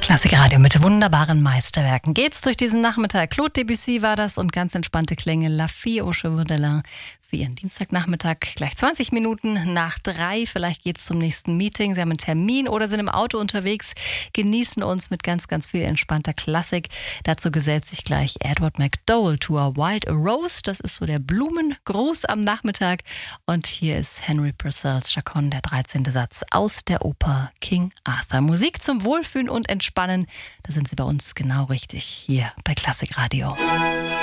Klassikradio mit wunderbaren Meisterwerken. Geht's durch diesen Nachmittag. Claude Debussy war das und ganz entspannte Klänge. La Fille aux Cheveux de lin für Ihren Dienstagnachmittag. Gleich 20 Minuten nach 3. Vielleicht geht's zum nächsten Meeting. Sie haben einen Termin oder sind im Auto unterwegs. Genießen uns mit ganz, ganz viel entspannter Klassik. Dazu gesellt sich gleich Edward McDowell to a Wild Rose. Das ist so der Blumengruß am Nachmittag. Und hier ist Henry Purcell's Chaconne, der 13. Satz aus der Oper King Arthur. Musik zum Wohlfühlen und Entspannen. Da sind Sie bei uns genau richtig, hier bei Klassikradio.